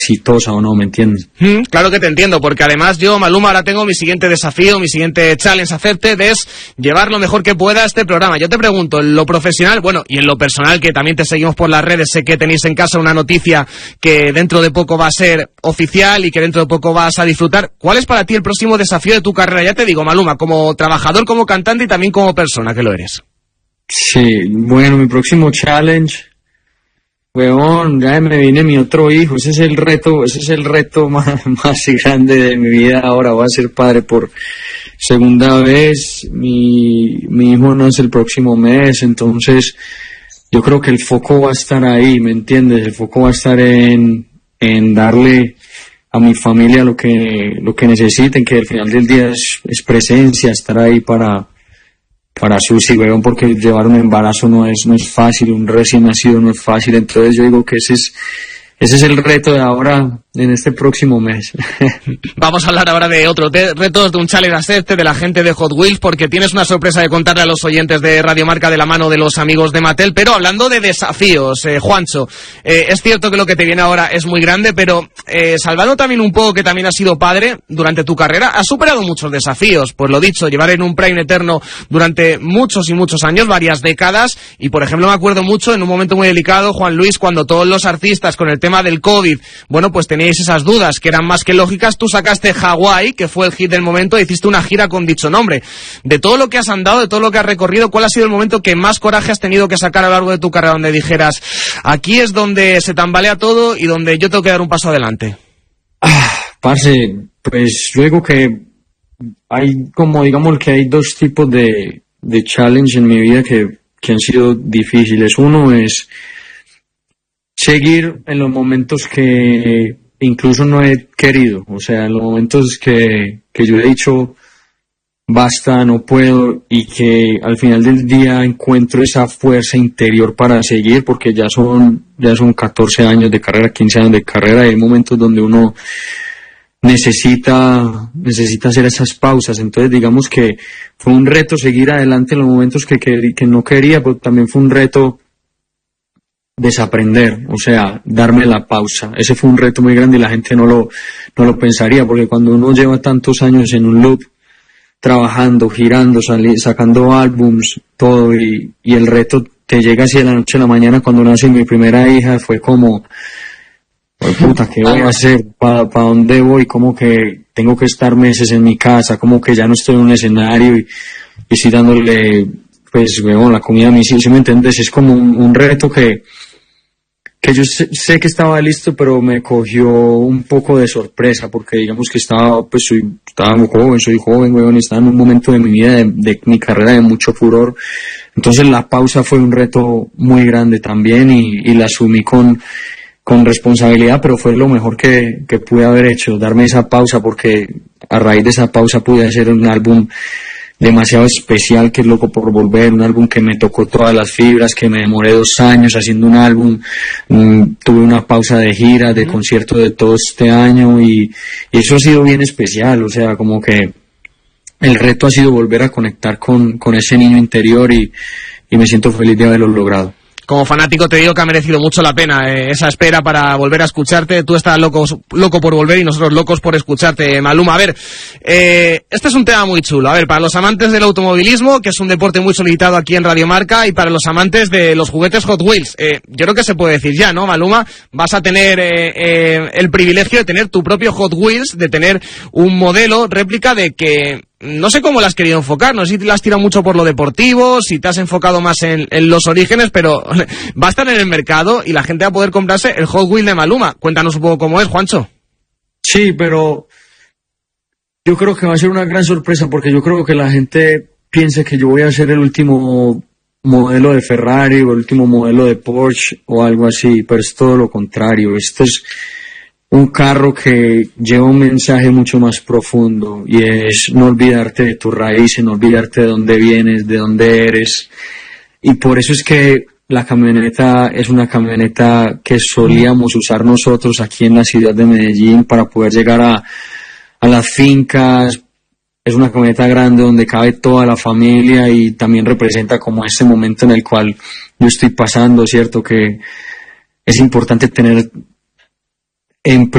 exitosa o no, ¿me entiendes? Claro que te entiendo, porque además yo, Maluma, ahora tengo mi siguiente desafío, mi siguiente challenge a hacerte, es llevar lo mejor que pueda a este programa. Yo te pregunto, en lo profesional, bueno, y en lo personal, que también te seguimos por las redes, sé que tenéis en casa una noticia que dentro de poco va a ser oficial y que dentro de poco vas a disfrutar. ¿Cuál es para ti el próximo desafío de tu carrera? Ya te digo, Maluma, como trabajador, como cantante y también como persona, que lo eres. Sí, bueno, mi próximo challenge, weón, ya me viene mi otro hijo, ese es el reto más grande de mi vida. Ahora voy a ser padre por segunda vez, mi hijo nace el próximo mes, entonces yo creo que el foco va a estar ahí, ¿me entiendes? El foco va a estar en darle a mi familia lo que necesiten, que al final del día es presencia, estar ahí para Susi, weón, porque llevar un embarazo no es fácil, un recién nacido no es fácil, entonces yo digo que ese es el reto de ahora, en este próximo mes. Vamos a hablar ahora de otros retos, de un challenge a hacerte, de la gente de Hot Wheels, porque tienes una sorpresa de contarle a los oyentes de Radio Marca de la mano de los amigos de Mattel. Pero hablando de desafíos, Juancho, es cierto que lo que te viene ahora es muy grande, pero salvando también un poco que también has sido padre durante tu carrera, has superado muchos desafíos. Pues lo dicho, llevar en un Prime eterno durante muchos y muchos años, varias décadas, y por ejemplo me acuerdo mucho en un momento muy delicado, Juan Luis, cuando todos los artistas con el tema del COVID, bueno, pues teníais esas dudas que eran más que lógicas, tú sacaste Hawái, que fue el hit del momento, e hiciste una gira con dicho nombre. De todo lo que has andado, de todo lo que has recorrido, ¿cuál ha sido el momento que más coraje has tenido que sacar a lo largo de tu carrera, donde dijeras, aquí es donde se tambalea todo y donde yo tengo que dar un paso adelante? Parce, pues luego que hay como, digamos que hay dos tipos de challenge en mi vida que han sido difíciles. Uno es seguir en los momentos que incluso no he querido, o sea, en los momentos que yo he dicho basta, no puedo, y que al final del día encuentro esa fuerza interior para seguir, porque ya son 14 años de carrera, 15 años de carrera, y hay momentos donde uno necesita hacer esas pausas. Entonces digamos que fue un reto seguir adelante en los momentos que no quería, pero también fue un reto desaprender, o sea, darme la pausa. Ese fue un reto muy grande y la gente no lo pensaría, porque cuando uno lleva tantos años en un loop, trabajando, girando, sacando álbums, todo, y el reto te llega así de la noche a la mañana. Cuando nace mi primera hija fue como, puta, ¿qué voy a hacer? ¿Para dónde voy? Como que tengo que estar meses en mi casa, como que ya no estoy en un escenario y estoy dándole, pues, la comida a mis hijos, ¿sí me entiendes? Es como un reto que yo sé que estaba listo, pero me cogió un poco de sorpresa, porque digamos que soy joven, weón, y estaba en un momento de mi vida, de mi carrera, de mucho furor. Entonces la pausa fue un reto muy grande también, y la asumí con responsabilidad, pero fue lo mejor que pude haber hecho, darme esa pausa, porque a raíz de esa pausa pude hacer un álbum demasiado especial, que es Loco por Volver, un álbum que me tocó todas las fibras, que me demoré 2 años haciendo un álbum, tuve una pausa de gira, de concierto de todo este año, y eso ha sido bien especial, o sea, como que el reto ha sido volver a conectar con ese niño interior, y me siento feliz de haberlo logrado. Como fanático te digo que ha merecido mucho la pena esa espera para volver a escucharte. Tú estás loco por volver y nosotros locos por escucharte, Maluma. A ver, este es un tema muy chulo. A ver, para los amantes del automovilismo, que es un deporte muy solicitado aquí en Radio Marca, y para los amantes de los juguetes Hot Wheels, yo creo que se puede decir ya, ¿no, Maluma? Vas a tener el privilegio de tener tu propio Hot Wheels, de tener un modelo réplica de que... No sé cómo la has querido enfocar, no sé si la has tirado mucho por lo deportivo, si te has enfocado más en los orígenes, pero va a estar en el mercado y la gente va a poder comprarse el Hot Wheels de Maluma. Cuéntanos un poco cómo es, Juancho. Sí, pero yo creo que va a ser una gran sorpresa, porque yo creo que la gente piensa que yo voy a ser el último modelo de Ferrari o el último modelo de Porsche o algo así, pero es todo lo contrario. Esto es un carro que lleva un mensaje mucho más profundo, y es no olvidarte de tus raíces, no olvidarte de dónde vienes, de dónde eres. Y por eso es que la camioneta es una camioneta que solíamos usar nosotros aquí en la ciudad de Medellín para poder llegar a las fincas. Es una camioneta grande donde cabe toda la familia, y también representa como ese momento en el cual yo estoy pasando, ¿cierto? Que es importante tener en